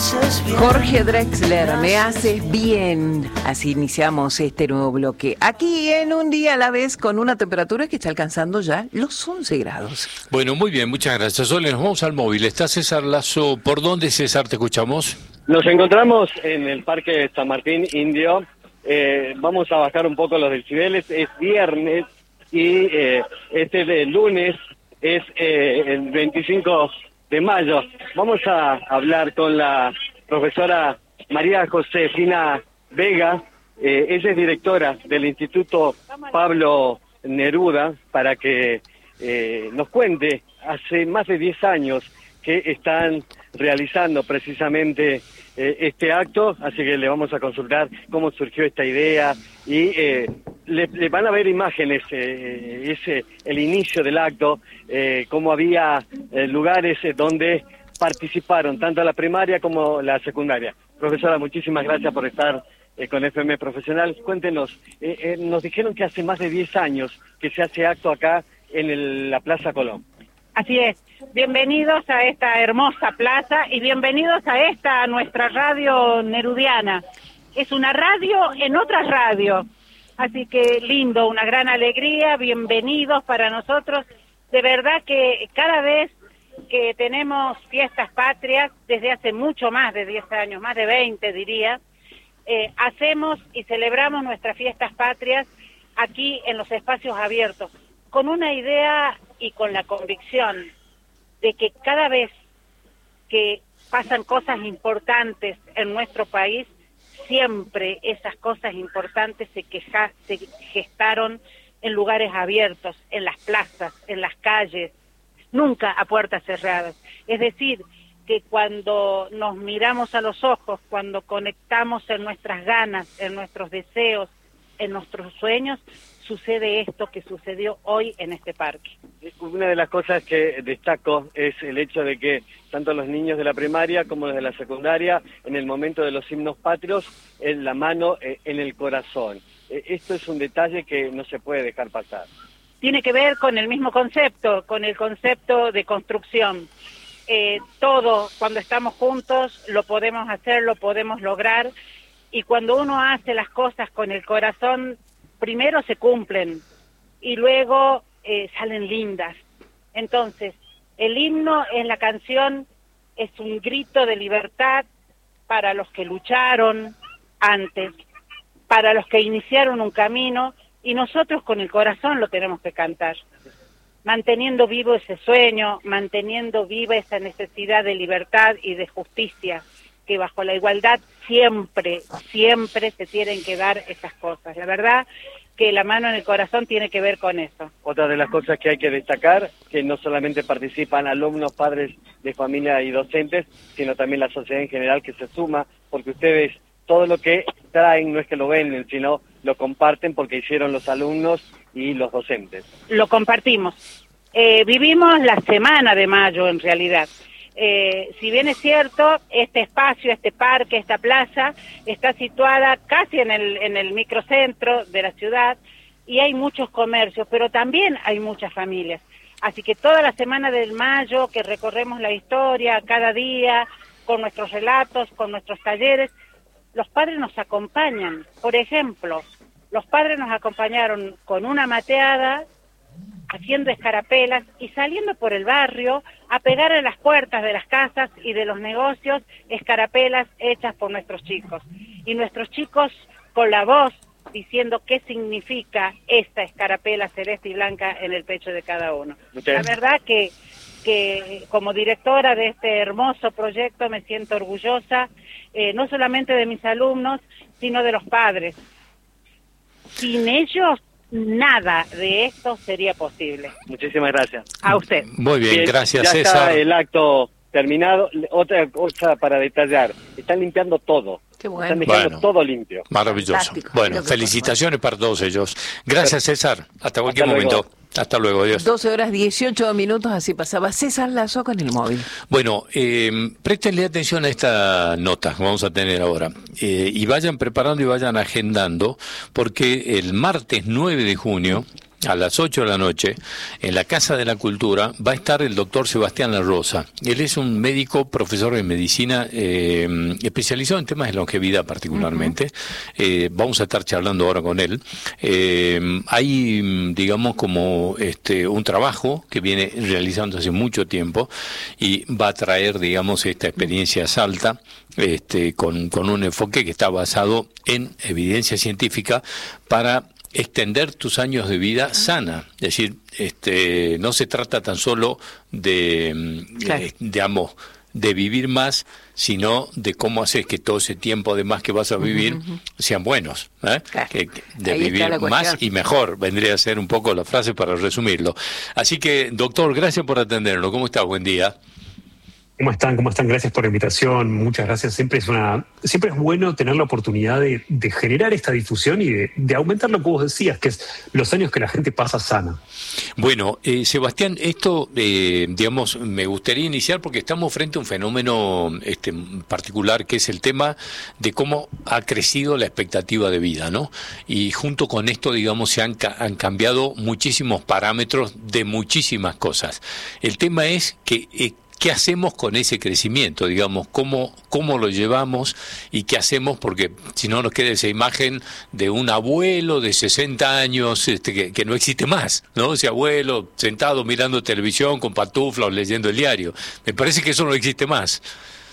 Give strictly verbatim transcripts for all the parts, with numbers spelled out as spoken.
Jorge Drexler, me haces bien. Así iniciamos este nuevo bloque. Aquí en Un Día a la Vez, con una temperatura que está alcanzando ya los once grados. Bueno, muy bien, muchas gracias. Ole, nos vamos al móvil. Está César Lazo. ¿Por dónde, César, te escuchamos? Nos encontramos en el Parque San Martín Indio. Eh, vamos a bajar un poco los decibeles. Es viernes y eh, este de lunes es eh, el veinticinco de mayo. Vamos a hablar con la profesora María Josefina Vega. Eh, ella es directora del Instituto Pablo Neruda, para que eh, nos cuente hace más de diez años que están realizando precisamente eh, este acto, así que le vamos a consultar cómo surgió esta idea y eh, le, le van a ver imágenes, eh, ese el inicio del acto, eh, cómo había eh, lugares eh, donde participaron tanto la primaria como la secundaria. Profesora, muchísimas gracias por estar eh, con F M Profesional. Cuéntenos, eh, eh, nos dijeron que hace más de diez años que se hace acto acá en el, la Plaza Colón. Así es. Bienvenidos a esta hermosa plaza y bienvenidos a esta nuestra radio nerudiana. Es una radio en otra radio, así que lindo, una gran alegría, bienvenidos para nosotros. De verdad que cada vez que tenemos fiestas patrias, desde hace mucho más de diez años, más de veinte diría, eh, hacemos y celebramos nuestras fiestas patrias aquí en los espacios abiertos, con una idea y con la convicción de que cada vez que pasan cosas importantes en nuestro país, siempre esas cosas importantes se, queja, se gestaron en lugares abiertos, en las plazas, en las calles, nunca a puertas cerradas. Es decir, que cuando nos miramos a los ojos, cuando conectamos en nuestras ganas, en nuestros deseos, en nuestros sueños, sucede esto que sucedió hoy en este parque. Una de las cosas que destaco es el hecho de que tanto los niños de la primaria como los de la secundaria, en el momento de los himnos patrios, en la mano eh, en el corazón. Eh, esto es un detalle que no se puede dejar pasar. Tiene que ver con el mismo concepto, con el concepto de construcción. Eh, todo, cuando estamos juntos, lo podemos hacer, lo podemos lograr, y cuando uno hace las cosas con el corazón, primero se cumplen y luego eh, salen lindas. Entonces, el himno es la canción, es un grito de libertad para los que lucharon antes, para los que iniciaron un camino, y nosotros con el corazón lo tenemos que cantar, manteniendo vivo ese sueño, manteniendo viva esa necesidad de libertad y de justicia, que bajo la igualdad siempre, siempre se tienen que dar esas cosas. La verdad que la mano en el corazón tiene que ver con eso. Otra de las cosas que hay que destacar, que no solamente participan alumnos, padres de familia y docentes, sino también la sociedad en general que se suma, porque ustedes todo lo que traen no es que lo venden, sino lo comparten porque hicieron los alumnos y los docentes. Lo compartimos. Eh, vivimos la semana de mayo en realidad. Eh, si bien es cierto, este espacio, este parque, esta plaza, está situada casi en el, en el microcentro de la ciudad y hay muchos comercios, pero también hay muchas familias. Así que toda la semana del mayo que recorremos la historia, cada día, con nuestros relatos, con nuestros talleres, los padres nos acompañan. Por ejemplo, los padres nos acompañaron con una mateada, haciendo escarapelas y saliendo por el barrio a pegar en las puertas de las casas y de los negocios escarapelas hechas por nuestros chicos. Y nuestros chicos con la voz diciendo qué significa esta escarapela celeste y blanca en el pecho de cada uno. Okay. La verdad que, que como directora de este hermoso proyecto me siento orgullosa, eh, no solamente de mis alumnos, sino de los padres. Sin ellos, nada de esto sería posible. Muchísimas gracias. A usted. Muy bien, bien, gracias, ya César. Está el acto terminado. Otra cosa para detallar, están limpiando todo. Qué bueno. Están dejando Bueno, todo limpio. Maravilloso. Fantástico. Bueno, felicitaciones para todos ellos. Gracias, César. Hasta cualquier Hasta momento. Luego. Hasta luego, adiós. doce horas dieciocho minutos, así pasaba César Lazo con el móvil. Bueno, eh, préstenle atención a esta nota que vamos a tener ahora. Eh, y vayan preparando y vayan agendando, porque el martes nueve de junio a las ocho de la noche, en la Casa de la Cultura, va a estar el doctor Sebastián La Rosa. Él es un médico, profesor de medicina, eh, especializado en temas de longevidad particularmente. Uh-huh. Eh, vamos a estar charlando ahora con él. Eh, hay, digamos, como este un trabajo que viene realizando hace mucho tiempo y va a traer, digamos, esta experiencia Salta, este, con, con un enfoque que está basado en evidencia científica para extender tus años de vida sana. Es decir, este, no se trata tan solo de, claro. eh, digamos, de vivir más, sino de cómo haces que todo ese tiempo de más que vas a vivir uh-huh. sean buenos, ¿eh? Claro. que, que de Ahí vivir más y mejor, vendría a ser un poco la frase para resumirlo. Así que, doctor, gracias por atendernos. ¿Cómo estás? Buen día. ¿Cómo están? ¿Cómo están? Gracias por la invitación. Muchas gracias. Siempre es una, siempre es bueno tener la oportunidad de, de generar esta difusión y de, de aumentar lo que vos decías, que es los años que la gente pasa sana. Bueno, eh, Sebastián, esto, eh, digamos, me gustaría iniciar porque estamos frente a un fenómeno este, particular, que es el tema de cómo ha crecido la expectativa de vida, ¿no? Y junto con esto, digamos, se han, han cambiado muchísimos parámetros de muchísimas cosas. El tema es que eh, ¿qué hacemos con ese crecimiento? Digamos, ¿cómo, cómo lo llevamos y qué hacemos? Porque si no nos queda esa imagen de un abuelo de sesenta años este, que, que no existe más, ¿no? Ese abuelo sentado mirando televisión con pantuflas leyendo el diario. Me parece que eso no existe más.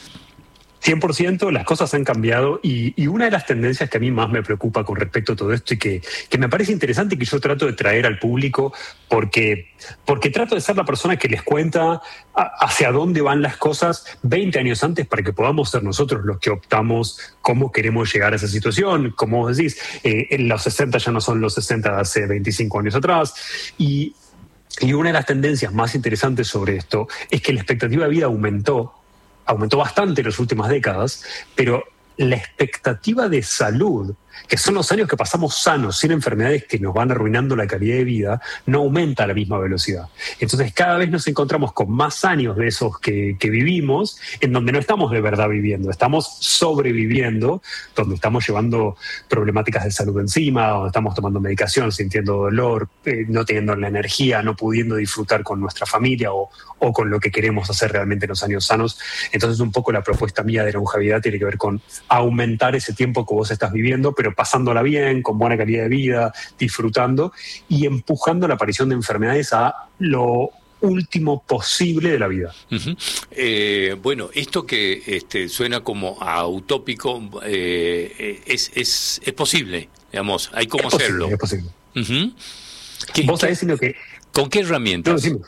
cien por ciento las cosas han cambiado y, y una de las tendencias que a mí más me preocupa con respecto a todo esto y que, que me parece interesante y que yo trato de traer al público porque, porque trato de ser la persona que les cuenta a, hacia dónde van las cosas veinte años antes para que podamos ser nosotros los que optamos cómo queremos llegar a esa situación. Como vos decís, eh, en los sesenta ya no son los sesenta de hace veinticinco años atrás y, y una de las tendencias más interesantes sobre esto es que la expectativa de vida aumentó aumentó bastante en las últimas décadas, pero la expectativa de salud, que son los años que pasamos sanos, sin enfermedades que nos van arruinando la calidad de vida, no aumenta a la misma velocidad. Entonces cada vez nos encontramos con más años de esos que, que vivimos, en donde no estamos de verdad viviendo, estamos sobreviviendo, donde estamos llevando problemáticas de salud encima, donde estamos tomando medicación, sintiendo dolor, eh, no teniendo la energía, no pudiendo disfrutar con nuestra familia o, o con lo que queremos hacer realmente en los años sanos. Entonces un poco la propuesta mía de longevidad tiene que ver con aumentar ese tiempo que vos estás viviendo, pero pasándola bien, con buena calidad de vida, disfrutando y empujando la aparición de enfermedades a lo último posible de la vida. Uh-huh. Eh, bueno, esto que este, suena como a utópico eh, es, es, es posible, digamos, hay cómo es hacerlo. Posible, es posible. Uh-huh. ¿Qué, ¿Vos sabés, qué, sino que, ¿Con qué herramientas? No,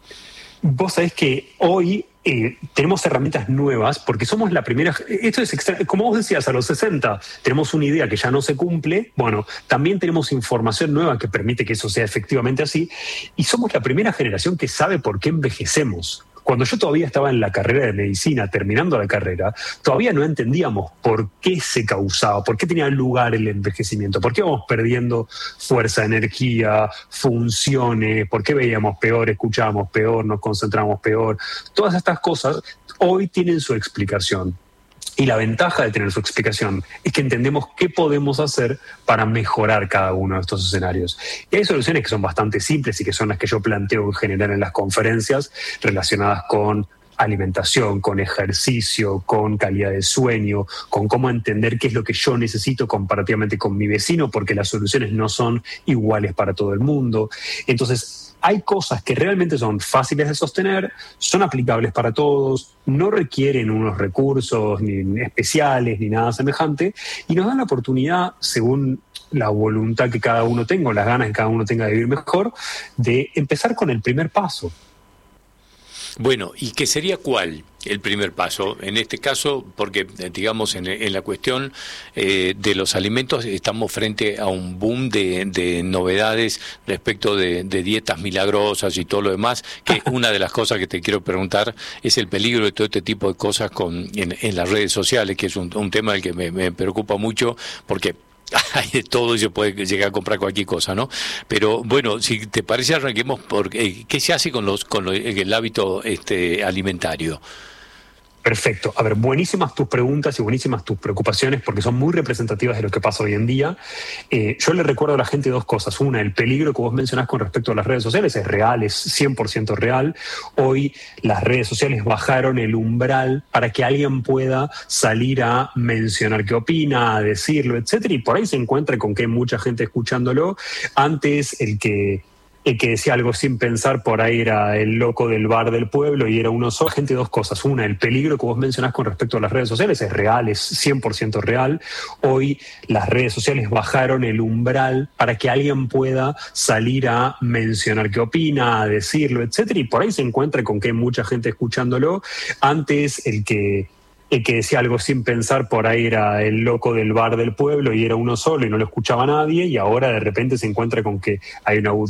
vos sabés que hoy Eh, tenemos herramientas nuevas porque somos la primera. Esto es extra, como vos decías, a los sesenta tenemos una idea que ya no se cumple. Bueno, también tenemos información nueva que permite que eso sea efectivamente así y somos la primera generación que sabe por qué envejecemos. Cuando yo todavía estaba en la carrera de medicina, terminando la carrera, todavía no entendíamos por qué se causaba, por qué tenía lugar el envejecimiento, por qué íbamos perdiendo fuerza, energía, funciones, por qué veíamos peor, escuchábamos peor, nos concentramos peor. Todas estas cosas hoy tienen su explicación. Y la ventaja de tener su explicación es que entendemos qué podemos hacer para mejorar cada uno de estos escenarios. Y hay soluciones que son bastante simples y que son las que yo planteo en general en las conferencias relacionadas con alimentación, con ejercicio, con calidad de sueño, con cómo entender qué es lo que yo necesito comparativamente con mi vecino, porque las soluciones no son iguales para todo el mundo. Entonces, hay cosas que realmente son fáciles de sostener, son aplicables para todos, no requieren unos recursos ni especiales ni nada semejante, y nos dan la oportunidad, según la voluntad que cada uno tenga, o las ganas que cada uno tenga de vivir mejor, de empezar con el primer paso. Bueno, ¿y qué sería cuál el primer paso? En este caso, porque digamos en, en la cuestión eh, de los alimentos estamos frente a un boom de, de novedades respecto de, de dietas milagrosas y todo lo demás, que una de las cosas que te quiero preguntar es el peligro de todo este tipo de cosas con en, en las redes sociales, que es un, un tema del que me, me preocupa mucho, porque hay de todo y se puede llegar a comprar cualquier cosa, ¿no? Pero bueno, si te parece arranquemos por eh, qué se hace con los con lo, el hábito este alimentario. Perfecto. A ver, buenísimas tus preguntas y buenísimas tus preocupaciones porque son muy representativas de lo que pasa hoy en día. Eh, yo le recuerdo a la gente dos cosas. Una, el peligro que vos mencionás con respecto a las redes sociales es real, es cien por ciento real. Hoy las redes sociales bajaron el umbral para que alguien pueda salir a mencionar qué opina, a decirlo, etcétera, y por ahí se encuentra con que hay mucha gente escuchándolo. Antes, el que... El que decía algo sin pensar por ahí era el loco del bar del pueblo y era uno solo. Gente, dos cosas. Una, el peligro que vos mencionás con respecto a las redes sociales es real, es cien por ciento real. Hoy las redes sociales bajaron el umbral para que alguien pueda salir a mencionar qué opina, a decirlo, etcétera, y por ahí se encuentra con que hay mucha gente escuchándolo. Antes, el que... El que decía algo sin pensar por ahí era el loco del bar del pueblo y era uno solo y no lo escuchaba nadie, y ahora de repente se encuentra con que hay una audiencia